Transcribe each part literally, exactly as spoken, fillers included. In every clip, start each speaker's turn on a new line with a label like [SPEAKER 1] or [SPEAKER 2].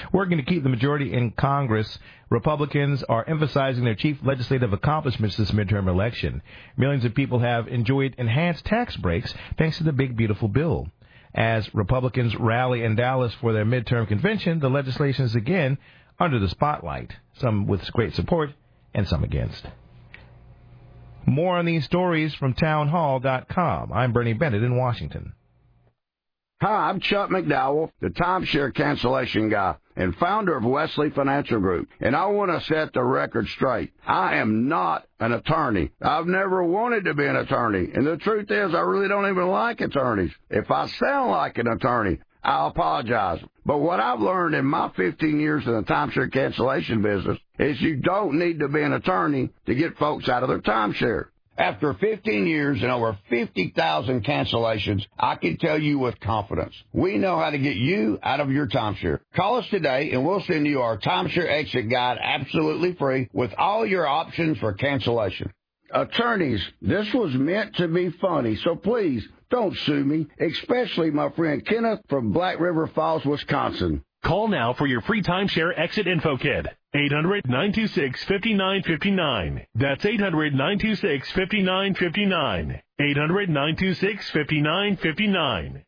[SPEAKER 1] Working to keep the majority in Congress, Republicans are emphasizing their chief legislative accomplishments this midterm election. Millions of people have enjoyed enhanced tax breaks thanks to the big, beautiful bill. As Republicans rally in Dallas for their midterm convention, the legislation is again under the spotlight, some with great support and some against. More on these stories from town hall dot com. I'm Bernie Bennett in Washington.
[SPEAKER 2] Hi, I'm Chuck McDowell, the timeshare cancellation guy and founder of Wesley Financial Group, and I want to set the record straight. I am not an attorney. I've never wanted to be an attorney, and the truth is I really don't even like attorneys. If I sound like an attorney, I apologize. But what I've learned in my fifteen years in the timeshare cancellation business is you don't need to be an attorney to get folks out of their timeshare. After fifteen years and over fifty thousand cancellations, I can tell you with confidence, we know how to get you out of your timeshare. Call us today and we'll send you our timeshare exit guide absolutely free with all your options for cancellation. Attorneys, this was meant to be funny, so please don't sue me, especially my friend Kenneth from Black River Falls, Wisconsin.
[SPEAKER 3] Call now for your free timeshare exit info kit. eight hundred, nine two six, five nine five nine. That's eight hundred, nine two six, five nine five nine. eight hundred, nine two six, five nine five nine.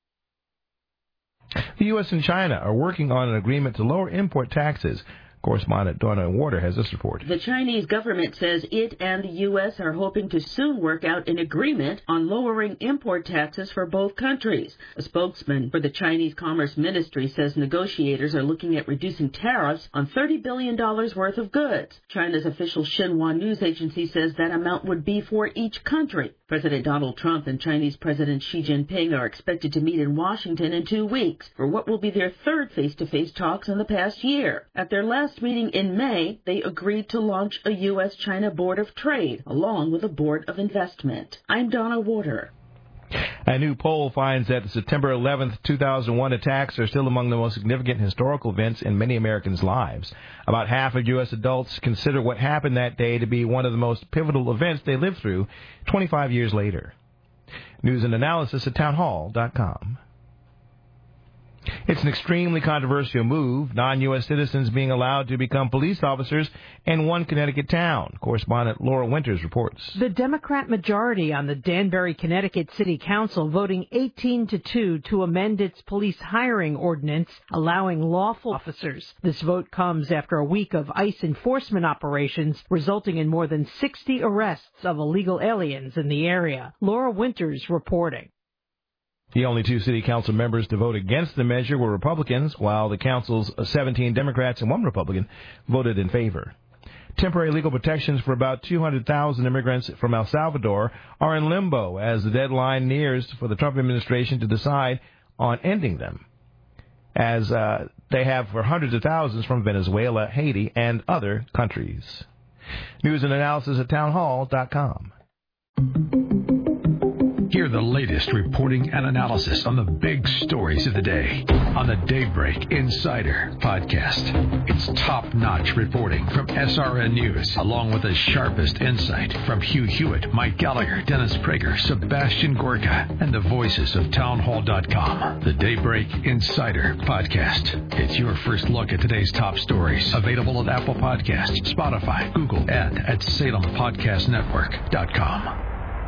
[SPEAKER 1] The U S and China are working on an agreement to lower import taxes. Correspondent Donna Warder has this report.
[SPEAKER 4] The Chinese government says it and the U S are hoping to soon work out an agreement on lowering import taxes for both countries. A spokesman for the Chinese Commerce Ministry says negotiators are looking at reducing tariffs on thirty billion dollars worth of goods. China's official Xinhua news agency says that amount would be for each country. President Donald Trump and Chinese President Xi Jinping are expected to meet in Washington in two weeks for what will be their third face-to-face talks in the past year. At their last meeting in May, they agreed to launch a U S China Board of Trade, along with a Board of Investment. I'm Donna Warder.
[SPEAKER 1] A new poll finds that the September eleventh, two thousand one attacks are still among the most significant historical events in many Americans' lives. About half of U S adults consider what happened that day to be one of the most pivotal events they lived through twenty-five years later. News and analysis at town hall dot com. It's an extremely controversial move, non-U S citizens being allowed to become police officers in one Connecticut town. Correspondent Laura Winters reports.
[SPEAKER 5] The Democrat majority on the Danbury, Connecticut City Council voting eighteen to two to amend its police hiring ordinance, allowing lawful officers. This vote comes after a week of ICE enforcement operations, resulting in more than sixty arrests of illegal aliens in the area. Laura Winters reporting.
[SPEAKER 1] The only two city council members to vote against the measure were Republicans, while the council's seventeen Democrats and one Republican voted in favor. Temporary legal protections for about two hundred thousand immigrants from El Salvador are in limbo as the deadline nears for the Trump administration to decide on ending them, as uh, they have for hundreds of thousands from Venezuela, Haiti, and other countries. News and analysis at town hall dot com.
[SPEAKER 6] Hear the latest reporting and analysis on the big stories of the day on the Daybreak Insider podcast. It's top-notch reporting from S R N News, along with the sharpest insight from Hugh Hewitt, Mike Gallagher, Dennis Prager, Sebastian Gorka, and the voices of town hall dot com. The Daybreak Insider podcast. It's your first look at today's top stories. Available at Apple Podcasts, Spotify, Google, and at Salem Podcast Network dot com.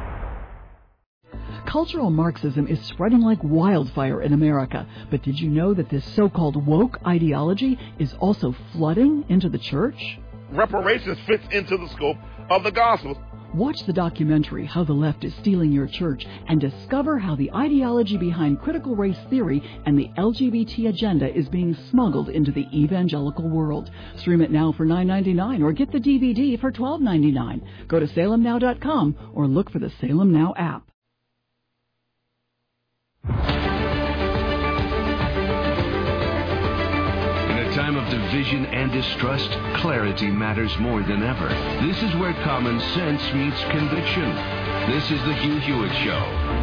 [SPEAKER 7] Cultural Marxism is spreading like wildfire in America. But did you know that this so-called woke ideology is also flooding into the church?
[SPEAKER 8] Reparations fits into the scope of the gospel.
[SPEAKER 7] Watch the documentary How the Left is Stealing Your Church and discover how the ideology behind critical race theory and the L G B T agenda is being smuggled into the evangelical world. Stream it now for nine ninety-nine or get the D V D for twelve ninety-nine. Go to salem now dot com or look for the Salem Now app.
[SPEAKER 9] Time of division and distrust, clarity matters more than ever. This is where common sense meets conviction. This is the Hugh Hewitt Show.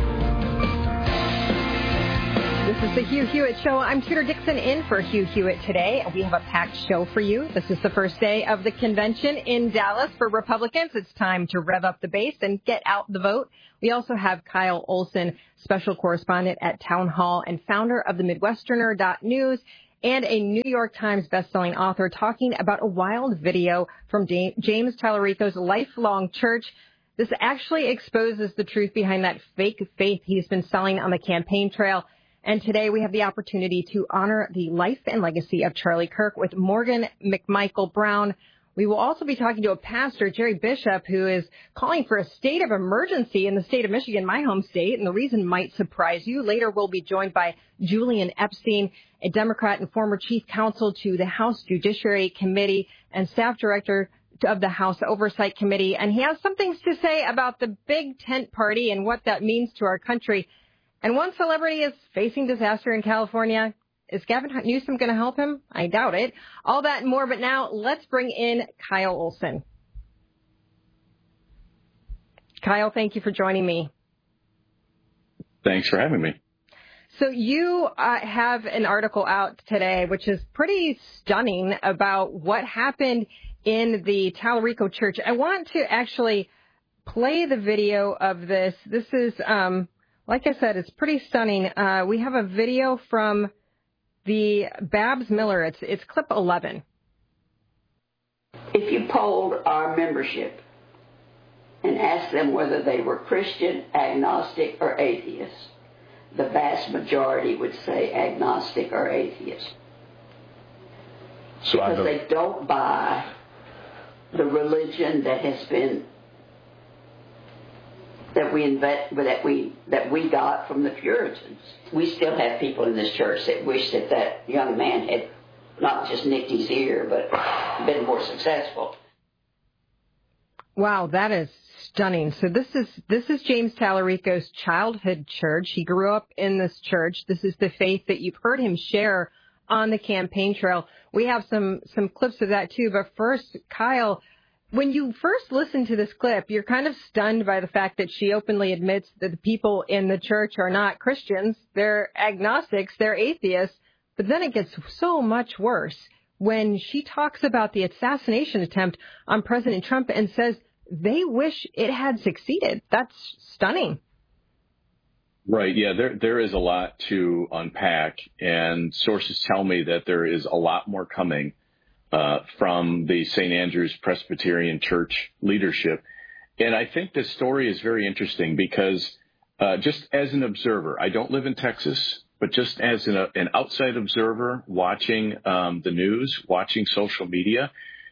[SPEAKER 10] This is the Hugh Hewitt Show. I'm Tudor Dixon in for Hugh Hewitt today. We have a packed show for you. This is the first day of the convention in Dallas for Republicans. It's time to rev up the base and get out the vote. We also have Kyle Olson, special correspondent at Town Hall and founder of the Midwesterner dot news. and a New York Times bestselling author, talking about a wild video from James Tallarico's lifelong church. This actually exposes the truth behind that fake faith he's been selling on the campaign trail. And today we have the opportunity to honor the life and legacy of Charlie Kirk with Morgan McMichael Brown. We will also be talking to a pastor, Jerry Bishop, who is calling for a state of emergency in the state of Michigan, my home state, and the reason might surprise you. Later, we'll be joined by Julian Epstein, a Democrat and former chief counsel to the House Judiciary Committee and staff director of the House Oversight Committee, and he has some things to say about the big tent party and what that means to our country. And one celebrity is facing disaster in California. Is Gavin Newsom going to help him? I doubt it. All that and more, but now let's bring in Kyle Olson. Kyle, thank you for joining me.
[SPEAKER 11] Thanks for having me.
[SPEAKER 10] So you uh, have an article out today, which is pretty stunning, about what happened in the Tallarico Church. I want to actually play the video of this. This is, um, like I said, it's pretty stunning. Uh, we have a video from the Babs Miller. It's, it's clip eleven.
[SPEAKER 12] If you polled our membership and asked them whether they were Christian, agnostic, or atheist, the vast majority would say agnostic or atheist. So because they don't buy the religion that has been that we invent that we that we got from the Puritans. We still have people in this church that wish that that young man had not just nicked his ear, but been more successful.
[SPEAKER 10] Wow, that is stunning. So this is this is James Tallarico's childhood church. He grew up in this church. This is the faith that you've heard him share on the campaign trail. We have some some clips of that too. But first, Kyle, when you first listen to this clip, you're kind of stunned by the fact that she openly admits that the people in the church are not Christians. They're agnostics. They're atheists. But then it gets so much worse when she talks about the assassination attempt on President Trump and says they wish it had succeeded. That's stunning.
[SPEAKER 11] Right. Yeah, there there is a lot to unpack, and sources tell me that there is a lot more coming uh, from the Saint Andrew's Presbyterian Church leadership. And I think this story is very interesting because uh, just as an observer, I don't live in Texas, but just as an, an outside observer watching um, the news, watching social media,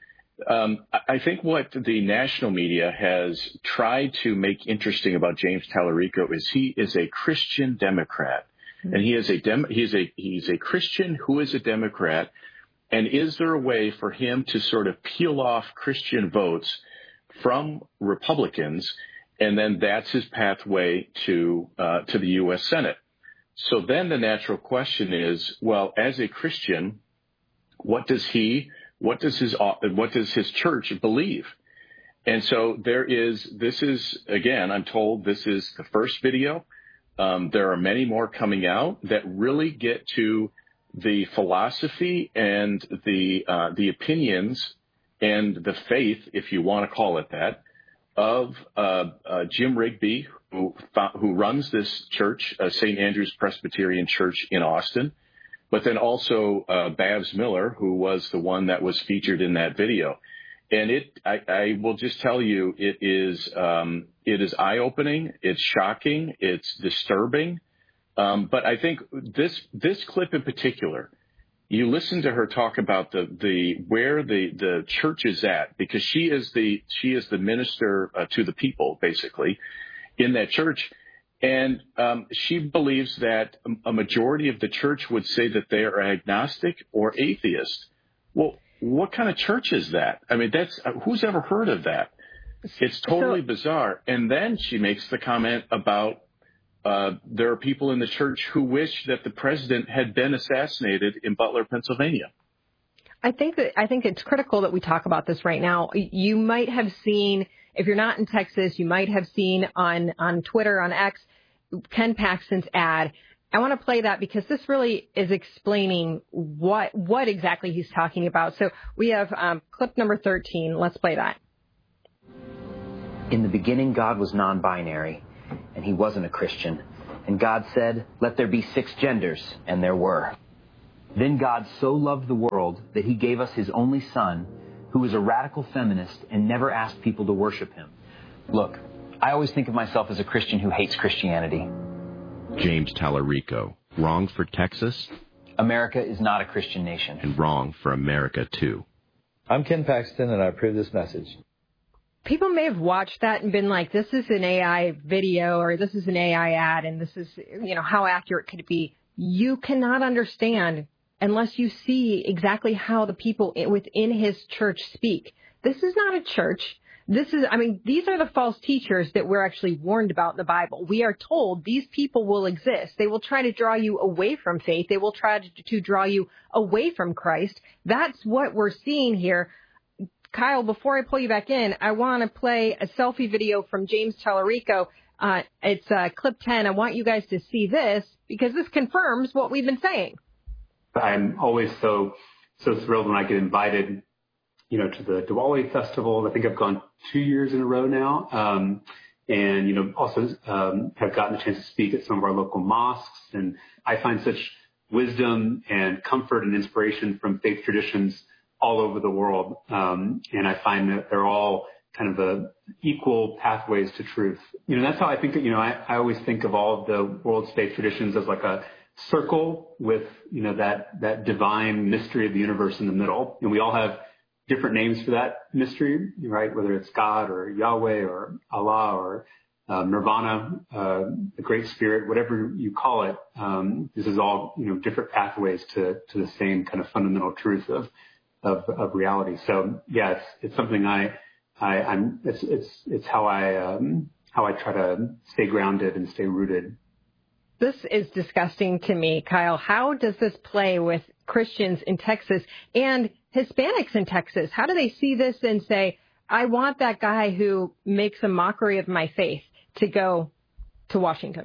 [SPEAKER 11] Um, I think what the national media has tried to make interesting about James Tallarico is he is a Christian Democrat, mm-hmm. and he is a dem- he's a he's a Christian who is a Democrat. And is there a way for him to sort of peel off Christian votes from Republicans, and then that's his pathway to uh, to the U S Senate? So then the natural question is, well, as a Christian, what does he What does his what does his church believe? And so there is this is again, I'm told this is the first video. Um, there are many more coming out that really get to the philosophy and the uh, the opinions and the faith, if you want to call it that, of uh, uh, Jim Rigby, who who runs this church, uh, Saint Andrew's Presbyterian Church in Austin. But then also uh, Babs Miller, who was the one that was featured in that video. And it, I, I will just tell you, it is um, it is eye-opening, it's shocking, it's disturbing. Um, but I think this this clip in particular, you listen to her talk about the, the where the, the church is at, because she is the she is the minister uh, to the people, basically, in that church. And um, she believes that a majority of the church would say that they are agnostic or atheist. Well, what kind of church is that? I mean, that's uh, who's ever heard of that? It's totally so bizarre. And then she makes the comment about uh, there are people in the church who wish that the president had been assassinated in Butler, Pennsylvania.
[SPEAKER 10] I think that I think it's critical that we talk about this right now. You might have seen, if you're not in Texas, you might have seen on, on Twitter, on X, Ken Paxton's ad. I want to play that because this really is explaining what what exactly he's talking about. So we have um, clip number thirteen. Let's play that.
[SPEAKER 13] In the beginning, God was non-binary, and he wasn't a Christian. And God said, let there be six genders, and there were. Then God so loved the world that he gave us his only son, who was a radical feminist and never asked people to worship him. Look, I always think of myself as a Christian who hates Christianity.
[SPEAKER 14] James Tallarico. Wrong for Texas?
[SPEAKER 13] America is not a Christian nation.
[SPEAKER 14] And wrong for America, too.
[SPEAKER 15] I'm Ken Paxton, and I approve this message.
[SPEAKER 10] People may have watched that and been like, this is an A I video or this is an A I ad and this is, you know, how accurate could it be? You cannot understand unless you see exactly how the people within his church speak. This is not a church. This is, I mean, these are the false teachers that we're actually warned about in the Bible. We are told these people will exist. They will try to draw you away from faith. They will try to, to draw you away from Christ. That's what we're seeing here. Kyle, before I pull you back in, I want to play a selfie video from James Tallarico. Uh, it's uh, clip ten. I want you guys to see this because this confirms what we've been saying.
[SPEAKER 16] I'm always so so thrilled when I get invited, you know, to the Diwali festival. I think I've gone two years in a row now, um, and you know, also um, have gotten a chance to speak at some of our local mosques. And I find such wisdom and comfort and inspiration from faith traditions all over the world. Um, and I find that they're all kind of a equal pathways to truth. You know, that's how I think, you know, I, I always think of all of the world's faith traditions as like a circle with, you know, that, that divine mystery of the universe in the middle. And we all have different names for that mystery, right? Whether it's God or Yahweh or Allah or uh, Nirvana, uh, the Great Spirit, whatever you call it. Um, this is all, you know, different pathways to, to the same kind of fundamental truth of, Of, of reality. So yeah, it's, it's something I, I, I'm, it's, it's, it's how I, um, how I try to stay grounded and stay rooted.
[SPEAKER 10] This is disgusting to me, Kyle. How does this play with Christians in Texas and Hispanics in Texas? How do they see this and say, I want that guy who makes a mockery of my faith to go to Washington?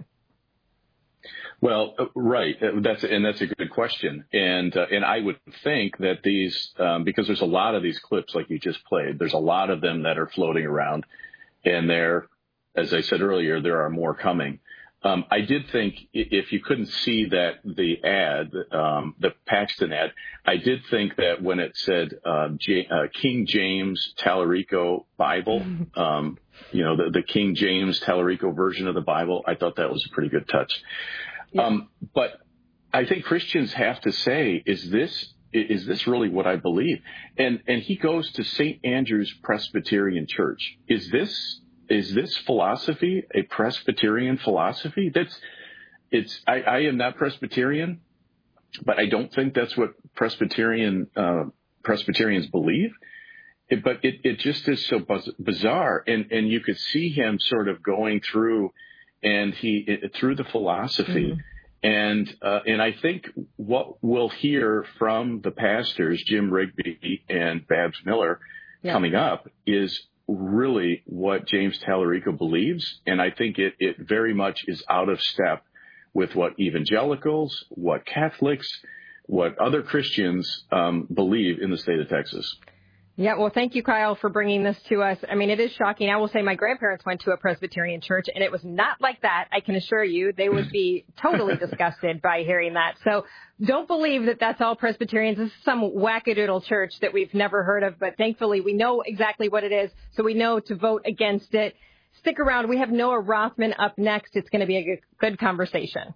[SPEAKER 11] Well, right. That's and that's a good question. And uh, and I would think that these um, because there's a lot of these clips like you just played. There's a lot of them that are floating around, and there, as I said earlier, there are more coming. Um, I did think if you couldn't see that the ad, um, the Paxton ad, I did think that when it said uh, J- uh, King James Tallarico Bible, um, you know, the, the King James Tallarico version of the Bible, I thought that was a pretty good touch. Yeah. Um, but I think Christians have to say, is this is this really what I believe? And and he goes to Saint Andrew's Presbyterian Church. Is this is this philosophy a Presbyterian philosophy? That's it's I, I am not Presbyterian, but I don't think that's what Presbyterian uh, Presbyterians believe. It, but it, it just is so bizarre, and and you could see him sort of going through. And he it, through the philosophy, mm-hmm. and uh, and I think what we'll hear from the pastors Jim Rigby and Babs Miller yeah. coming up is really what James Tallarico believes, and I think it it very much is out of step with what evangelicals, what Catholics, what other Christians um, believe in the state of Texas.
[SPEAKER 10] Yeah, well, thank you, Kyle, for bringing this to us. I mean, it is shocking. I will say my grandparents went to a Presbyterian church, and it was not like that, I can assure you. They would be totally disgusted by hearing that. So don't believe that that's all Presbyterians. This is some wackadoodle church that we've never heard of, but thankfully we know exactly what it is, so we know to vote against it. Stick around. We have Noah Rothman up next. It's going to be a good, good conversation.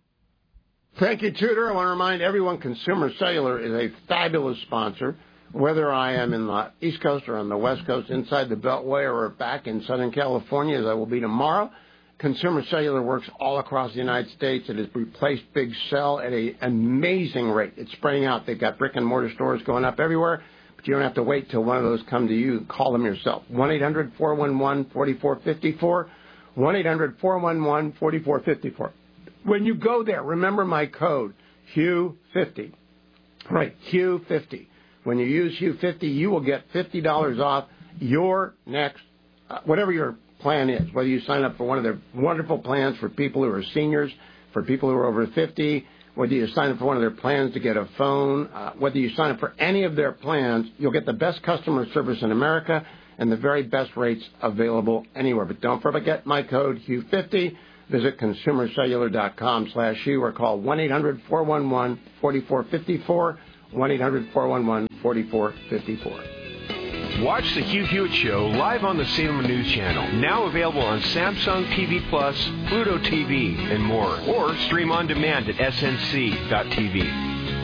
[SPEAKER 17] Thank you, Tudor. I want to remind everyone Consumer Cellular is a fabulous sponsor. Whether I am in the East Coast or on the West Coast, inside the Beltway or back in Southern California, as I will be tomorrow, Consumer Cellular works all across the United States. It has replaced Big Cell at an amazing rate. It's spreading out. They've got brick-and-mortar stores going up everywhere, but you don't have to wait till one of those come to you. Call them yourself. one eight hundred four one one four four five four, one eight hundred four one one four four five four. When you go there, remember my code, Hugh fifty. Right, Hugh fifty. When you use Hugh fifty, you will get fifty dollars off your next, uh, whatever your plan is, whether you sign up for one of their wonderful plans for people who are seniors, for people who are over fifty, whether you sign up for one of their plans to get a phone, uh, whether you sign up for any of their plans, you'll get the best customer service in America and the very best rates available anywhere. But don't forget my code, Hugh fifty. Visit consumercellular.com slash Hugh or call one eight hundred four one one four four five four, one eight hundred four one one four four five four.
[SPEAKER 18] Watch the Hugh Hewitt Show live on the Salem News Channel, now available on Samsung T V Plus, Pluto T V, and more, or stream on demand at S N C dot T V.